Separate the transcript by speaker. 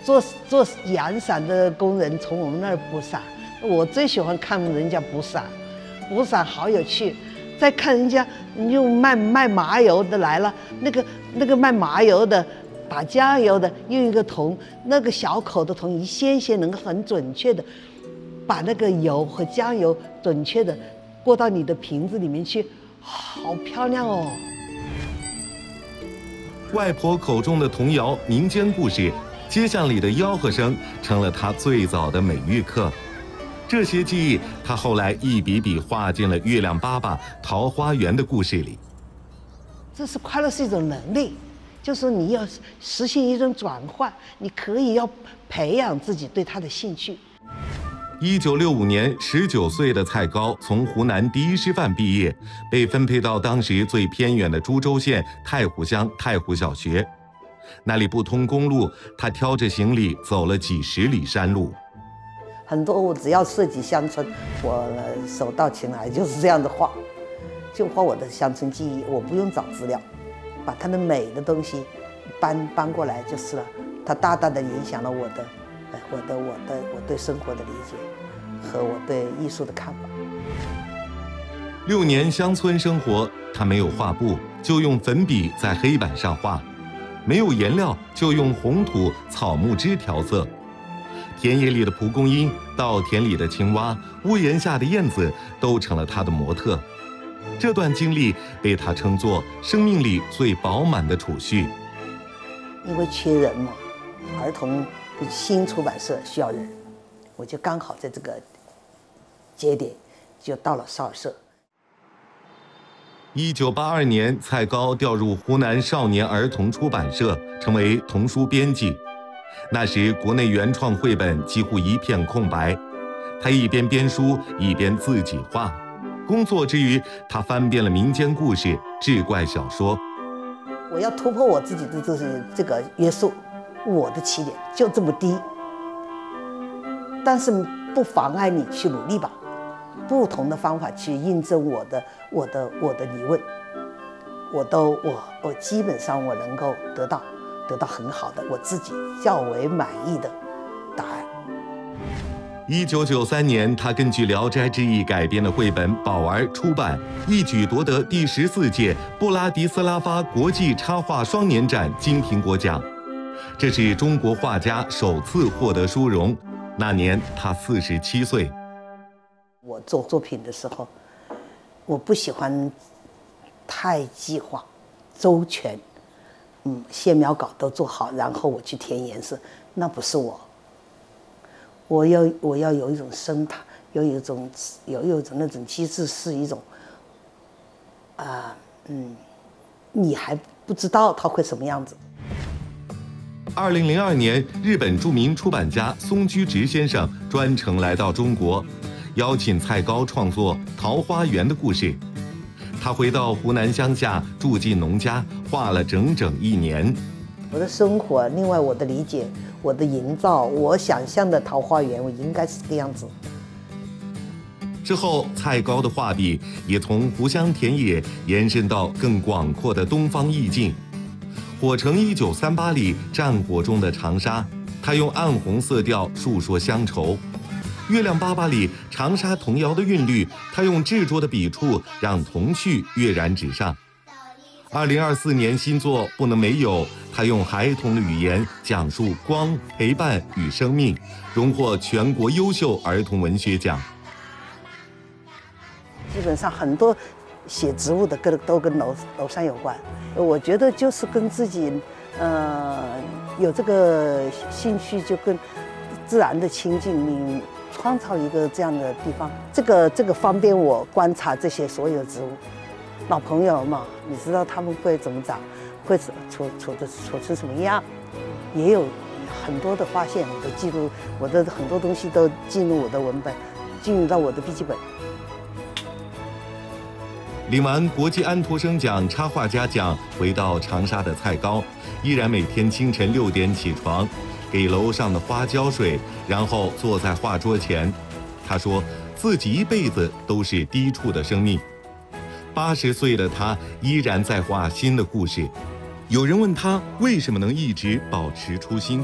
Speaker 1: 做阳伞的工人从我们那儿补伞，我最喜欢看人家补伞，补伞好有趣。再看人家又卖麻油的来了，那个卖麻油的、打酱油的，用一个桶，那个小口的桶，一线线能够很准确的把那个油和酱油准确的过到你的瓶子里面去，好漂亮哦。
Speaker 2: 外婆口中的童谣民间故事，街巷里的吆喝声成了她最早的美育课。这些记忆，她后来一笔笔画进了《月亮爸爸桃花源》的故事里。
Speaker 1: 这是快乐是一种能力，就是说你要实现一种转换，你可以要培养自己对它的兴趣。
Speaker 2: 1965年，19岁的蔡高从湖南第一师范毕业，被分配到当时最偏远的株洲县太湖乡太湖小学。那里不通公路，他挑着行李走了几十里山路。
Speaker 1: 很多我只要涉及乡村，我手到擒来就是这样的画，就画我的乡村记忆，我不用找资料，把它的美的东西搬过来就是了。它大大的影响了我对生活的理解和我对艺术的看法。
Speaker 2: 6年乡村生活，他没有画布，就用粉笔在黑板上画；没有颜料，就用红土、草木枝调色。田野里的蒲公英，稻田里的青蛙，屋檐下的燕子，都成了他的模特。这段经历被他称作生命里最饱满的储蓄。
Speaker 1: 因为缺人嘛，儿童新出版社需要人，我就刚好在这个节点就到了少儿社。
Speaker 2: 1982年，蔡高调入湖南少年儿童出版社，成为童书编辑。那时国内原创绘本几乎一片空白，他一边编书一边自己画。工作之余，他翻遍了民间故事、志怪小说。
Speaker 1: 我要突破我自己的这个约束，我的起点就这么低，但是不妨碍你去努力吧，不同的方法去印证我的疑问，我基本上我能够得到很好的我自己较为满意的答案。
Speaker 2: 1993年，他根据《聊斋志异》改编的绘本《宝儿》出版，一举夺得第14届布拉迪斯拉发国际插画双年展金苹果奖，这是中国画家首次获得殊荣。那年他47岁。
Speaker 1: 我做作品的时候，我不喜欢太计划、周全，线描稿都做好，然后我去填颜色，那不是我。我要有一种生态，有一种那种机制，是一种你还不知道它会什么样子。
Speaker 2: 2002年，日本著名出版家松居直先生专程来到中国，邀请蔡高创作《桃花源》的故事。他回到湖南乡下，住进农家，画了整整1年。
Speaker 1: 我的生活，另外我的理解，我的营造，我想象的桃花源，我应该是这个样子。
Speaker 2: 之后，蔡高的画笔也从湖乡田野延伸到更广阔的东方意境。火城1938里战火中的长沙，他用暗红色调述说乡愁。月亮爸爸里长沙童谣的韵律，他用执着的笔触让童趣跃然纸上。2024年新作《不能没有》，他用孩童的语言讲述光、陪伴与生命，荣获全国优秀儿童文学奖。
Speaker 1: 基本上很多写植物的都跟楼上有关，我觉得就是跟自己有这个兴趣，就跟自然的亲近，你创造一个这样的地方，这个方便我观察这些所有植物。老朋友嘛，你知道他们会怎么长，会处成什么样，也有很多的发现，我都记录，我的很多东西都进入我的文本，进入到我的笔记本。
Speaker 2: 领完国际安徒生奖插画家奖，回到长沙的蔡高，依然每天清晨6点起床，给楼上的花浇水，然后坐在画桌前。他说自己一辈子都是低处的生命。80岁的他依然在画新的故事。有人问他为什么能一直保持初心，